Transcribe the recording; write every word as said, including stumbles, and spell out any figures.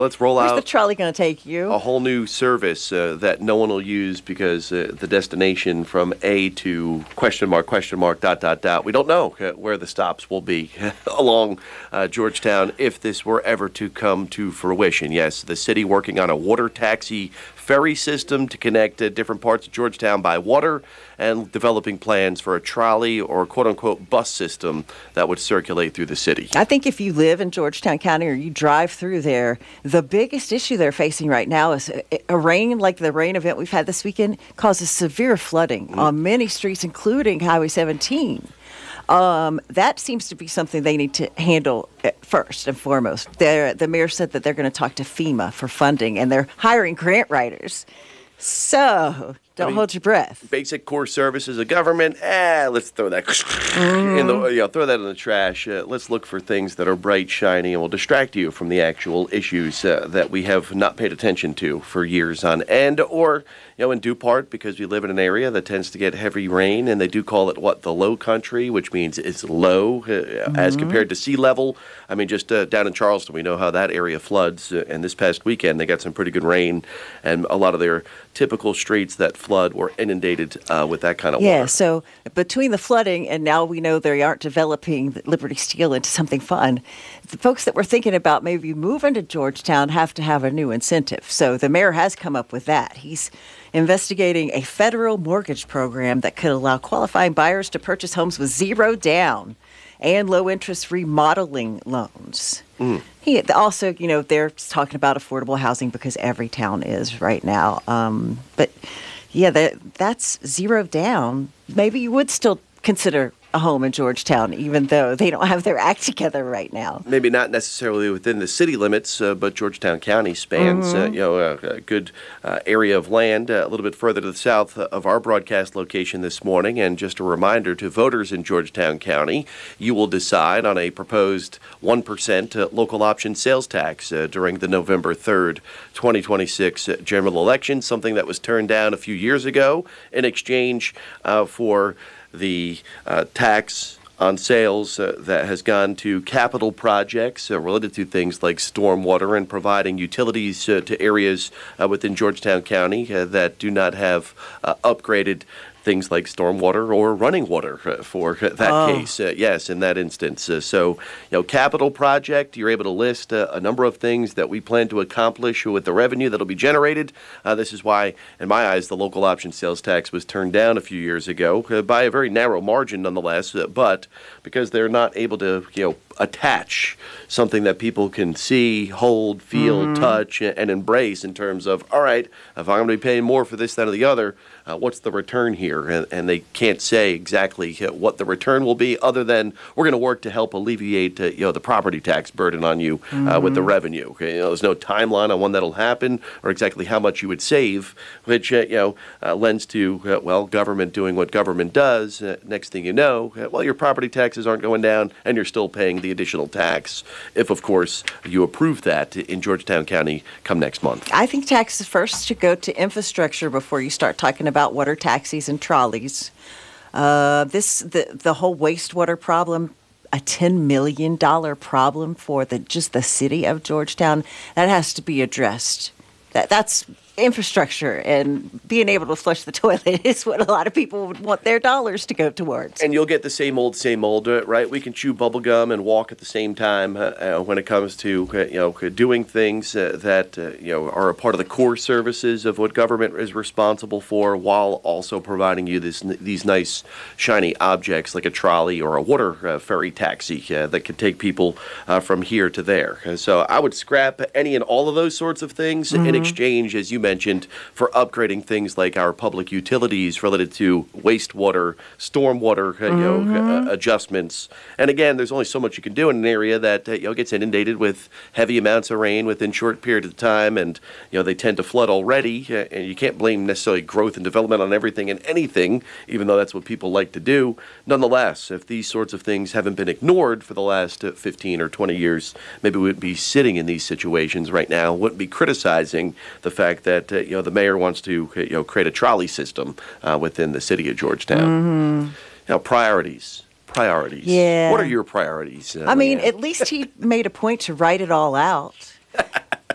Let's roll Where's out the trolley going to take you? a whole new service uh, that no one will use because uh, the destination from A to question mark, question mark, dot, dot, dot. We don't know uh, where the stops will be along uh, Georgetown if this were ever to come to fruition. Yes, the city working on a water taxi ferry system to connect uh, different parts of Georgetown by water and developing plans for a trolley or quote-unquote bus system that would circulate through the city. I think if you live in Georgetown County or you drive through there, the biggest issue they're facing right now is a, a rain like the rain event we've had this weekend causes severe flooding mm. on many streets, including Highway seventeen. Um, that seems to be something they need to handle first and foremost. They're, the mayor said that they're going to talk to FEMA for funding, and they're hiring grant writers. So don't I mean, hold your breath. Basic core services of government. Eh, let's throw that mm. in the, you know, throw that in the trash. Uh, let's look for things that are bright, shiny, and will distract you from the actual issues uh, that we have not paid attention to for years on end, or you know, in due part because we live in an area that tends to get heavy rain, and they do call it what the low country, which means it's low uh, mm-hmm. as compared to sea level. I mean, just uh, down in Charleston, we know how that area floods, uh, and this past weekend they got some pretty good rain, and a lot of their typical streets that flood were inundated uh, with that kind of yeah, water. Yeah, so between the flooding and now we know they aren't developing Liberty Steel into something fun, the folks that were thinking about maybe moving to Georgetown have to have a new incentive. So the mayor has come up with that. He's investigating a federal mortgage program that could allow qualifying buyers to purchase homes with zero down and low-interest remodeling loans. Mm. He also, you know, they're talking about affordable housing because every town is right now. Um, but, yeah, that, that's zero down. Maybe you would still consider a home in Georgetown, even though they don't have their act together right now. Maybe not necessarily within the city limits, uh, but Georgetown County spans mm-hmm. uh, you know a, a good uh, area of land uh, a little bit further to the south of our broadcast location this morning. And just a reminder to voters in Georgetown County, you will decide on a proposed one percent uh, local option sales tax uh, during the November third, twenty twenty-six uh, general election, something that was turned down a few years ago in exchange uh, for the uh, tax on sales uh, that has gone to capital projects uh, related to things like stormwater and providing utilities uh, to areas uh, within Georgetown County uh, that do not have uh, upgraded things like stormwater or running water uh, for that oh. case. Uh, yes, in that instance. Uh, so, you know, capital project, you're able to list uh, a number of things that we plan to accomplish with the revenue that'll be generated. Uh, this is why, in my eyes, the local option sales tax was turned down a few years ago uh, by a very narrow margin nonetheless, uh, but because they're not able to, you know, attach something that people can see, hold, feel, mm-hmm. touch, and embrace in terms of, all right, if I'm going to be paying more for this, that, or the other, uh, what's the return here? And, and they can't say exactly what the return will be other than we're going to work to help alleviate uh, you know, the property tax burden on you uh, mm-hmm. with the revenue. Okay? You know, there's no timeline on when that'll happen or exactly how much you would save, which uh, you know uh, lends to, uh, well, government doing what government does. Uh, next thing you know, uh, well, your property taxes aren't going down and you're still paying the additional tax if, of course, you approve that in Georgetown County come next month. I think taxes first should go to infrastructure before you start talking about water taxis and trolleys. Uh, this the the whole wastewater problem, a ten million dollars problem for the just the city of Georgetown, that has to be addressed. That that's infrastructure, and being able to flush the toilet is what a lot of people would want their dollars to go towards. And you'll get the same old, same old, uh, right? We can chew bubble gum and walk at the same time uh, uh, when it comes to uh, you know doing things uh, that uh, you know are a part of the core services of what government is responsible for, while also providing you this these nice shiny objects like a trolley or a water uh, ferry taxi uh, that could take people uh, from here to there. Uh, so I would scrap any and all of those sorts of things mm-hmm. in exchange, as you mentioned, for upgrading things like our public utilities related to wastewater, stormwater, uh, you mm-hmm. know, uh, adjustments. And again, there's only so much you can do in an area that uh, you know gets inundated with heavy amounts of rain within short periods of time, and you know they tend to flood already. Uh, and you can't blame necessarily growth and development on everything and anything, even though that's what people like to do. Nonetheless, if these sorts of things haven't been ignored for the last uh, fifteen or twenty years, maybe we wouldn't be sitting in these situations right now. Wouldn't be criticizing the fact that that uh, you know the mayor wants to you know create a trolley system uh, within the city of Georgetown. Mm-hmm. You know, priorities, priorities. Yeah. What are your priorities? Uh, I mean, Leanne? At least he made a point to write it all out.